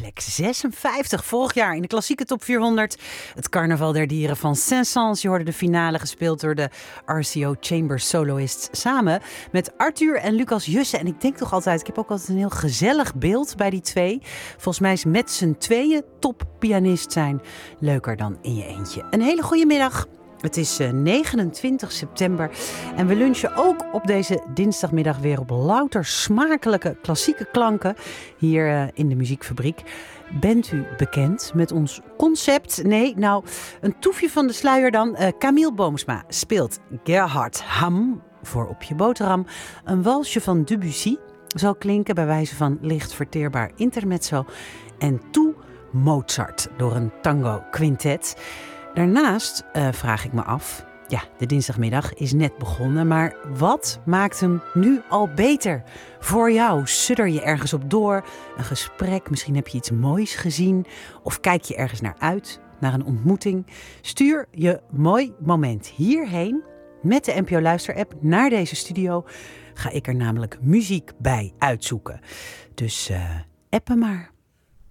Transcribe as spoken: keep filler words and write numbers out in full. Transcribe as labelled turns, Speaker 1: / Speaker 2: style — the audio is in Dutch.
Speaker 1: plek zesenvijftig. Vorig jaar in de klassieke top vierhonderd. Het Carnaval der Dieren van Saint-Saëns. Je hoorde de finale gespeeld door de R C O Chamber Soloists. Samen met Arthur en Lucas Jussen. En ik denk toch altijd, ik heb ook altijd een heel gezellig beeld bij die twee. Volgens mij is met z'n tweeën toppianist zijn leuker dan in je eentje. Een hele goede middag. Het is negenentwintig september en we lunchen ook op deze dinsdagmiddag weer op louter smakelijke klassieke klanken hier in de Muziekfabriek. Bent u bekend met ons concept? Nee, nou, een toefje van de sluier dan. Uh, Camille Boomsma speelt Gerhard Ham voor op je boterham. Een walsje van Debussy zal klinken bij wijze van licht verteerbaar intermezzo. En toe Mozart door een tango quintet. Daarnaast uh, vraag ik me af, ja, de dinsdagmiddag is net begonnen, maar wat maakt hem nu al beter voor jou? Sudder je ergens op door, een gesprek, misschien heb je iets moois gezien of kijk je ergens naar uit, naar een ontmoeting? Stuur je mooi moment hierheen met de N P O Luister-app naar deze studio. Ga ik er namelijk muziek bij uitzoeken. Dus uh, appen maar.